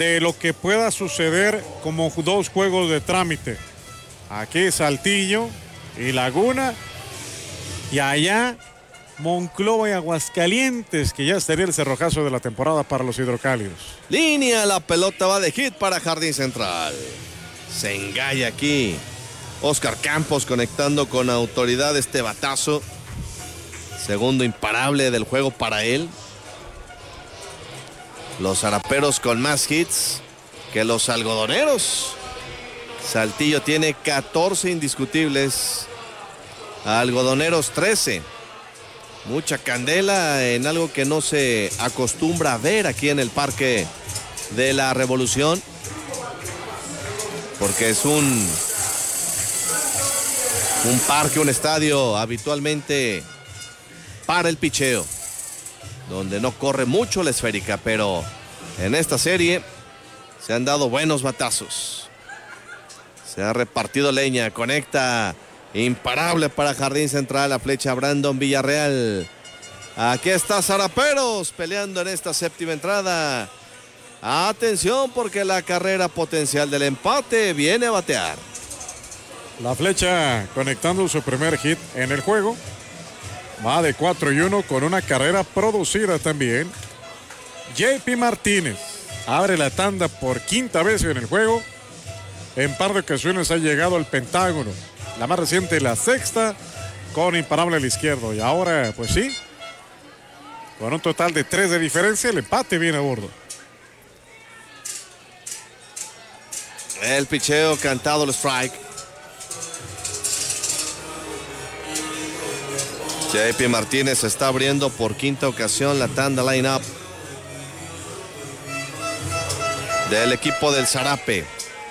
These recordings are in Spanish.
de lo que pueda suceder como 2 juegos de trámite. Aquí Saltillo y Laguna, y allá Monclova y Aguascalientes, que ya estaría el cerrojazo de la temporada para los hidrocálidos. Línea, la pelota va de hit para Jardín Central. Se engalla aquí Oscar Campos conectando con autoridad este batazo. Segundo imparable del juego para él. Los zaraperos con más hits que los algodoneros. Saltillo tiene 14 indiscutibles. Algodoneros 13. Mucha candela en algo que no se acostumbra a ver aquí en el Parque de la Revolución. Porque es un parque, un estadio habitualmente para el picheo, donde no corre mucho la esférica, pero en esta serie se han dado buenos batazos. Se ha repartido leña, conecta imparable para Jardín Central, la flecha Brandon Villarreal. Aquí está Zaraperos peleando en esta séptima entrada. Atención porque la carrera potencial del empate viene a batear. La flecha conectando su primer hit en el juego. Va de 4-1 con una carrera producida también. JP Martínez abre la tanda por quinta vez en el juego. En par de ocasiones ha llegado al pentágono. La más reciente, la sexta, con imparable al izquierdo. Y ahora, pues sí, con un total de 3 de diferencia, el empate viene a bordo. El picheo cantado, el strike. JP Martínez está abriendo por quinta ocasión la tanda line-up del equipo del Zarape.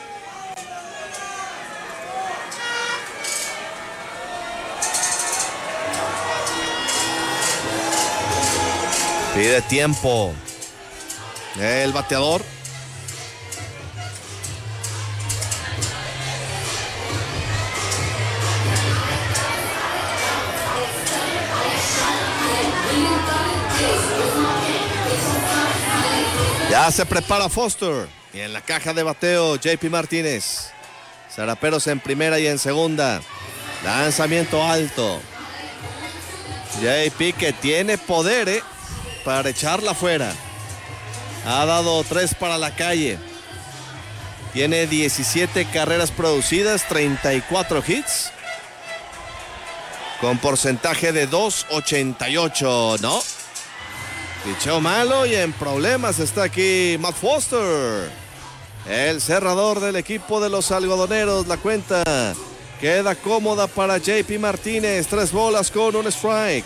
Pide tiempo el bateador. Ya se prepara Foster. Y en la caja de bateo JP Martínez. Zaraperos en primera y en segunda. Lanzamiento alto. JP que tiene poder para echarla afuera. Ha dado 3 para la calle. Tiene 17 carreras producidas, 34 hits. Con porcentaje de 2.88. No. Picheo malo y en problemas está aquí Matt Foster. El cerrador del equipo de los algodoneros. La cuenta queda cómoda para JP Martínez. 3 bolas con un strike.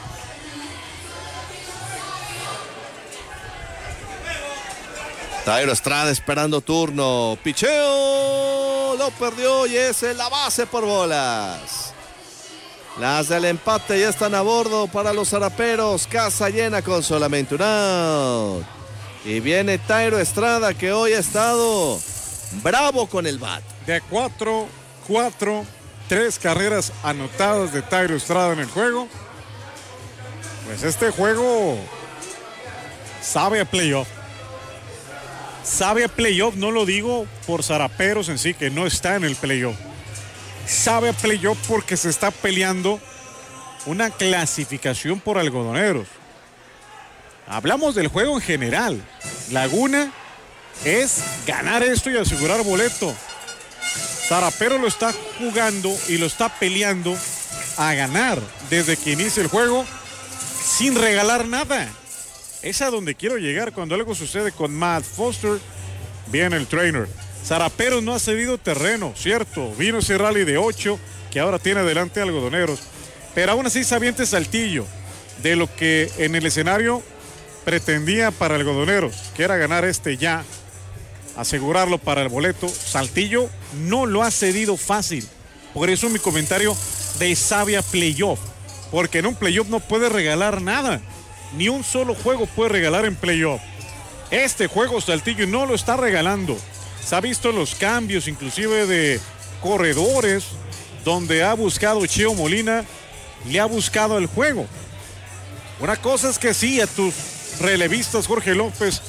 Tairo Estrada esperando turno. Picheo. Lo perdió y es en la base por bolas. Las del empate ya están a bordo para los zaraperos. Casa llena con solamente un out. Y viene Tairo Estrada, que hoy ha estado bravo con el bat. De 4-4, 3 carreras anotadas de Tairo Estrada en el juego. Pues este juego sabe a playoff. Sabe a playoff, no lo digo por zaraperos en sí, que no está en el playoff. Sabe a playoff porque se está peleando una clasificación por algodoneros. Hablamos del juego en general. Laguna es ganar esto y asegurar boleto. Zarapero lo está jugando y lo está peleando a ganar desde que inicia el juego sin regalar nada. Es a donde quiero llegar cuando algo sucede con Matt Foster. Viene el trainer. Zaraperos no ha cedido terreno, cierto. Vino ese rally de 8 que ahora tiene delante algodoneros. Pero aún así se avienta Saltillo de lo que en el escenario pretendía para algodoneros, que era ganar ya, asegurarlo para el boleto. Saltillo no lo ha cedido fácil. Por eso mi comentario de sabia playoff. Porque en un playoff no puede regalar nada. Ni un solo juego puede regalar en playoff. Este juego Saltillo no lo está regalando. Se ha visto los cambios inclusive de corredores, donde ha buscado Cheo Molina, le ha buscado el juego. Una cosa es que sí, a tus relevistas Jorge López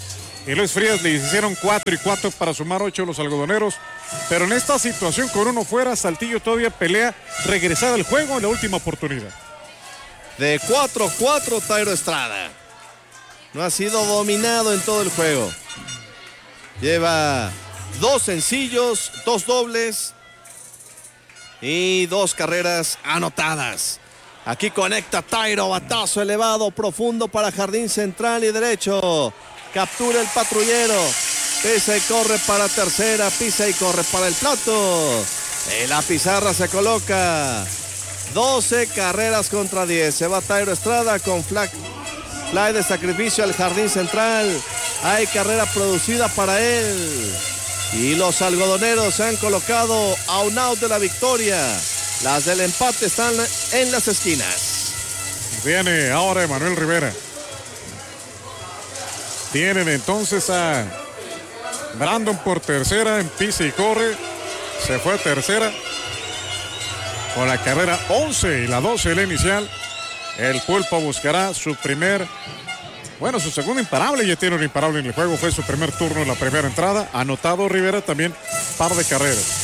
y Luis Frías le hicieron 4 y 4 para sumar 8 los algodoneros. Pero en esta situación con uno fuera, Saltillo todavía pelea regresar al juego en la última oportunidad. De 4-4 Tairo Estrada. No ha sido dominado en todo el juego. Lleva 2 sencillos, 2 dobles y 2 carreras anotadas. Aquí conecta Tairo, batazo elevado, profundo para jardín central y derecho. Captura el patrullero. Pisa y corre para tercera, pisa y corre para el plato. En la pizarra se coloca 12 carreras contra 10. Se va Tairo Estrada con fly de sacrificio al jardín central. Hay carrera producida para él. Y los algodoneros se han colocado a un out de la victoria. Las del empate están en las esquinas. Viene ahora Emanuel Rivera. Tienen entonces a Brandon por tercera en pisa y corre. Se fue a tercera con la carrera 11 y la 12 la inicial. El Pulpo buscará su segundo imparable. Ya tiene un imparable en el juego. Fue su primer turno en la primera entrada. Anotado Rivera también par de carreras.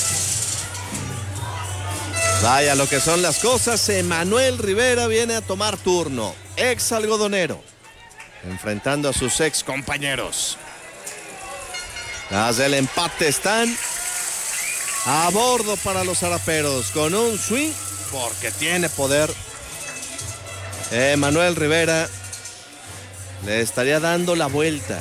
Vaya lo que son las cosas. Emanuel Rivera viene a tomar turno. Ex algodonero. Enfrentando a sus ex compañeros. Las del empate están a bordo para los zaraperos. Con un swing porque tiene poder. Emanuel Rivera le estaría dando la vuelta.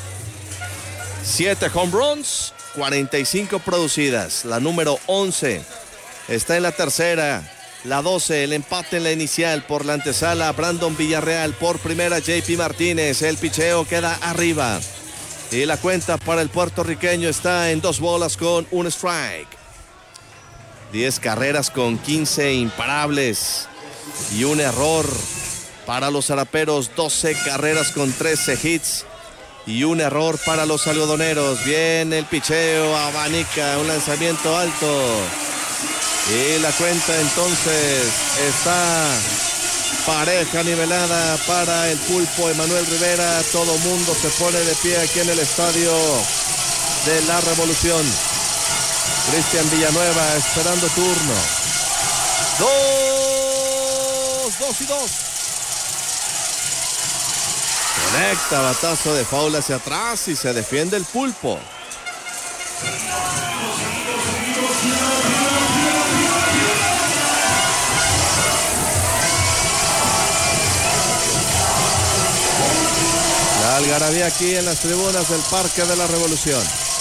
7 home runs, 45 producidas. La número 11 está en la tercera. La 12, el empate en la inicial por la antesala. Brandon Villarreal por primera. JP Martínez, el picheo queda arriba. Y la cuenta para el puertorriqueño está en 2 bolas con 1 strike. 10 carreras con 15 imparables y un error para los zaraperos. 12 carreras con 13 hits y un error para los algodoneros. Bien el picheo, abanica, un lanzamiento alto. Y la cuenta entonces está pareja, nivelada para el Pulpo. Emanuel Rivera, todo mundo se pone de pie aquí en el estadio de la Revolución. Cristian Villanueva esperando turno. 2 y 2. Conecta, batazo de foul hacia atrás y se defiende el Pulpo. La algarabía aquí en las tribunas del Parque de la Revolución.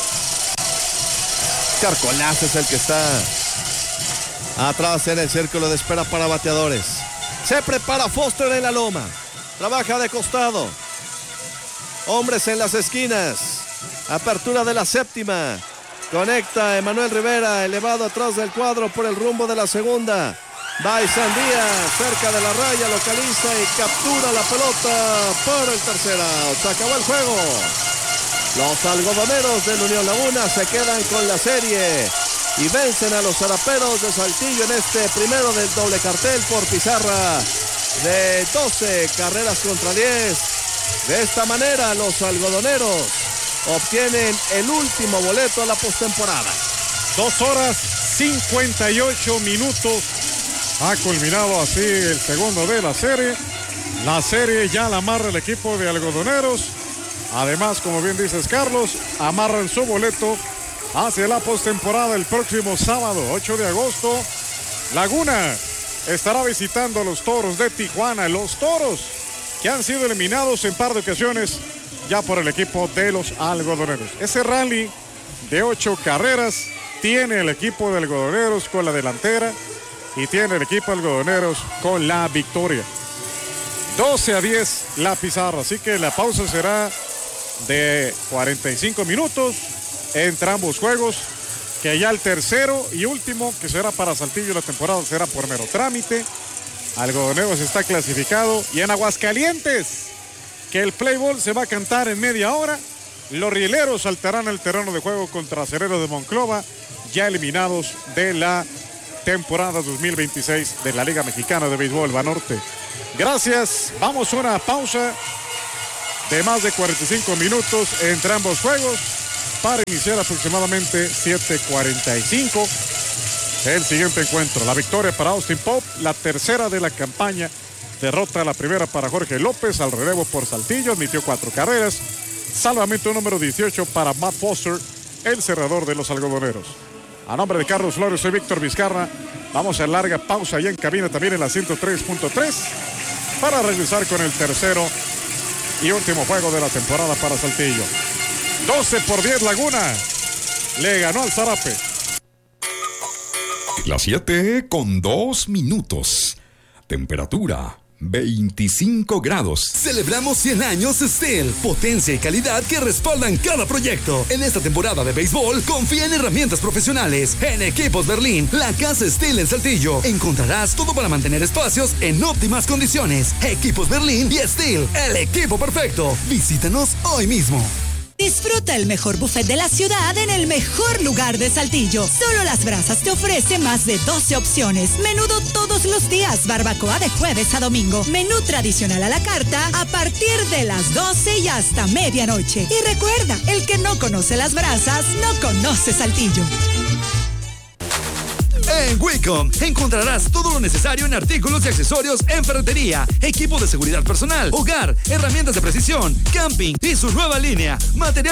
Carcolás es el que está atrás en el círculo de espera para bateadores. Se prepara Foster en la loma. Trabaja de costado. Hombres en las esquinas. Apertura de la séptima. Conecta Emanuel Rivera, elevado atrás del cuadro por el rumbo de la segunda. Va Sandía cerca de la raya, localiza y captura la pelota por el tercer out. Se acabó el juego. Los algodoneros del Unión Laguna se quedan con la serie y vencen a los zaraperos de Saltillo en este primero del doble cartel por pizarra de 12 carreras contra 10. De esta manera los algodoneros obtienen el último boleto a la postemporada. 2 horas 58 minutos. Ha culminado así el segundo de la serie. La serie ya la amarra el equipo de algodoneros. Además, como bien dices, Carlos, amarran su boleto hacia la postemporada el próximo sábado, 8 de agosto. Laguna estará visitando a los Toros de Tijuana. Los Toros que han sido eliminados en par de ocasiones ya por el equipo de los algodoneros. Ese rally de 8 carreras tiene el equipo de algodoneros con la delantera y tiene el equipo de algodoneros con la victoria. 12-10 la pizarra, así que la pausa será de 45 minutos entre ambos juegos, que ya el tercero y último, que será para Saltillo la temporada, será por mero trámite. Algodoneros está clasificado y en Aguascalientes, que el play ball se va a cantar en media hora. Los rieleros saltarán al terreno de juego contra Acereros de Monclova, ya eliminados de la temporada 2026 de la Liga Mexicana de Béisbol Banorte. Gracias, vamos a una pausa de más de 45 minutos entre ambos juegos para iniciar aproximadamente 7:45 el siguiente encuentro. La victoria para Austin Pope, la tercera de la campaña. Derrota la primera para Jorge López al relevo por Saltillo, admitió 4 carreras. Salvamento número 18 para Matt Foster, el cerrador de los algodoneros. A nombre de Carlos Flores, soy Víctor Vizcarra. Vamos a larga pausa ahí en cabina también en la 103.3 para regresar con el tercero y último juego de la temporada para Saltillo. 12-10 Laguna. Le ganó al Zarape. Las 7:02. Temperatura 25 grados. Celebramos 100 años Steel. Potencia y calidad que respaldan cada proyecto. En esta temporada de béisbol, confía en herramientas profesionales. En Equipos Berlín, la casa Steel en Saltillo. Encontrarás todo para mantener espacios en óptimas condiciones. Equipos Berlín y Steel, el equipo perfecto. Visítanos hoy mismo. Disfruta el mejor buffet de la ciudad en el mejor lugar de Saltillo. Solo Las Brasas te ofrece más de 12 opciones. Menudo todos los días, barbacoa de jueves a domingo. Menú tradicional a la carta a partir de las 12 y hasta medianoche. Y recuerda, el que no conoce Las Brasas, no conoce Saltillo. En Wicom encontrarás todo lo necesario en artículos y accesorios en ferretería, equipo de seguridad personal, hogar, herramientas de precisión, camping y su nueva línea, material